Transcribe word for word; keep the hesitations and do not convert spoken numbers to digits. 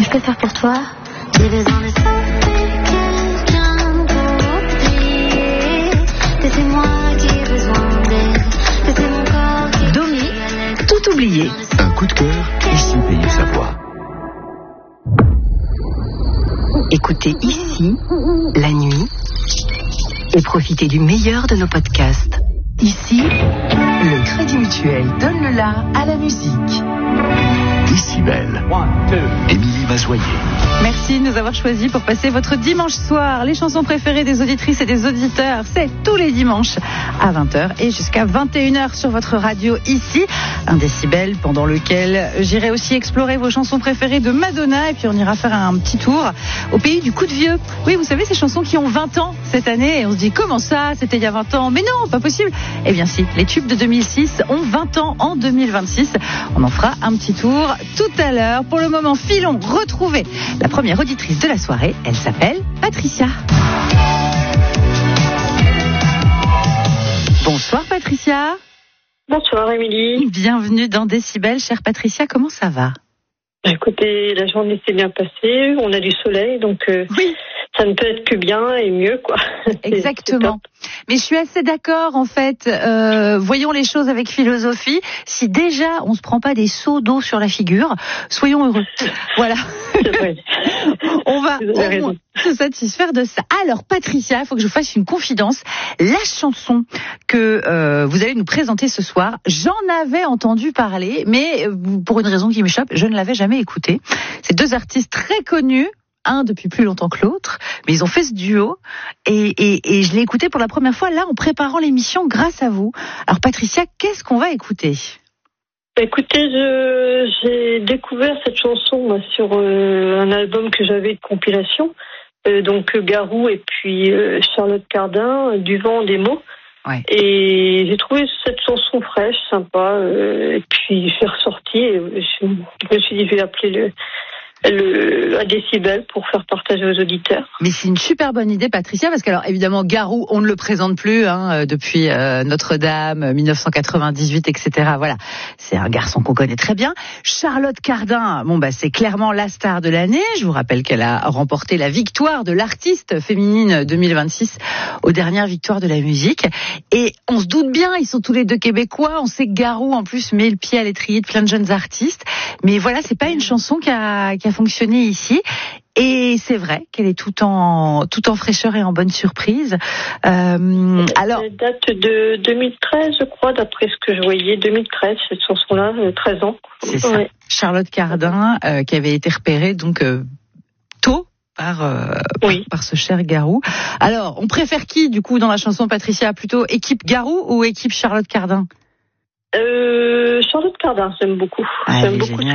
je peux faire pour toi? J'ai besoin de sauver quelqu'un pour oublier que c'est moi qui ai besoin d'aide, que c'est mon corps qui... Domi, tout oublié. Un coup de cœur, ici Pays Savoie. Écoutez ici, la nuit, et profitez du meilleur de nos podcasts. Ici, le Crédit Mutuel donne le la à la musique. Décibel. Émilie Mazoyer. Merci de nous avoir choisis pour passer votre dimanche soir. Les chansons préférées des auditrices et des auditeurs, c'est tous les dimanches à vingt heures et jusqu'à vingt et une heures sur votre radio ici. Un décibel pendant lequel j'irai aussi explorer vos chansons préférées de Madonna et puis on ira faire un petit tour au pays du coup de vieux. Oui, vous savez, ces chansons qui ont vingt ans cette année et on se dit comment ça, c'était il y a vingt ans? Mais non, pas possible. Eh bien si, les tubes de deux mille six ont vingt ans en deux mille vingt-six. On en fera un petit tour tout à l'heure. Pour le moment, filons retrouver la première auditrice de la soirée. Elle s'appelle Patricia. Bonsoir Patricia. Bonsoir Émilie. Bienvenue dans Décibel, chère Patricia. Comment ça va? Écoutez, la journée s'est bien passée. On a du soleil, donc euh, oui. Ça ne peut être que bien et mieux, quoi. Exactement. Mais je suis assez d'accord, en fait. Euh, voyons les choses avec philosophie. Si déjà on se prend pas des seaux d'eau sur la figure, soyons heureux. Voilà. C'est vrai. On va au moins se satisfaire de ça. Alors, Patricia, il faut que je vous fasse une confidence. La chanson que euh, vous allez nous présenter ce soir, j'en avais entendu parler, mais euh, pour une raison qui m'échappe, je ne l'avais jamais écoutée. C'est deux artistes très connus. Un depuis plus longtemps que l'autre, mais ils ont fait ce duo et, et, et je l'ai écouté pour la première fois là en préparant l'émission grâce à vous. Alors Patricia, qu'est-ce qu'on va écouter? Écoutez, je, j'ai découvert cette chanson moi, sur euh, un album que j'avais de compilation, euh, donc Garou et puis euh, Charlotte Cardin, Du vent des mots. Ouais. Et j'ai trouvé cette chanson fraîche, sympa, euh, et puis je l'ai ressortie et je, je me suis dit je vais appeler le Le, à Décibel pour faire partager aux auditeurs. Mais c'est une super bonne idée, Patricia, parce que alors évidemment Garou, on ne le présente plus hein, depuis euh, Notre-Dame, dix-neuf cent quatre-vingt-dix-huit, et cetera. Voilà, c'est un garçon qu'on connaît très bien. Charlotte Cardin, bon bah c'est clairement la star de l'année. Je vous rappelle qu'elle a remporté la victoire de l'artiste féminine deux mille vingt-six aux dernières victoires de la musique. Et on se doute bien, ils sont tous les deux québécois. On sait que Garou en plus met le pied à l'étrier de plein de jeunes artistes. Mais voilà, c'est pas une chanson qui a, qui a fonctionné ici. Et c'est vrai qu'elle est tout en, tout en fraîcheur et en bonne surprise. Euh, alors. Elle date de deux mille treize, je crois, d'après ce que je voyais. deux mille treize, cette chanson-là, treize ans. C'est ça. Ouais. Charlotte Cardin, euh, qui avait été repérée, donc, euh, tôt. Par, euh, oui. par, par ce cher Garou. Alors, on préfère qui, du coup, dans la chanson, Patricia? Plutôt équipe Garou ou équipe Charlotte Cardin? Euh, Charlotte Cardin, j'aime beaucoup. Ah, j'aime beaucoup